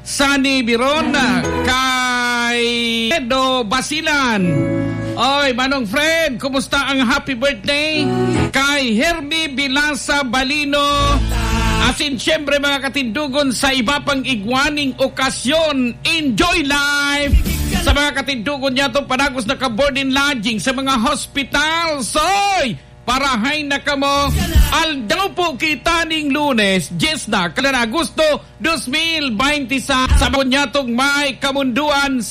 Sunny Biron, kay Edo Basilan. Oy, Manong Fred, kumusta ang happy birthday? Kay Hermie Bilasa Balino. Asin siyempre mga katindugon sa iba pang igwaning okasyon. Enjoy life! Sa mga katindugon niya itong panagos na ka-board and lodging sa mga hospital. Soy! Parahay na kamo. Aldaw po kita ning Lunes, 10 na, kada Agosto 2020 sa niya itong may kamunduan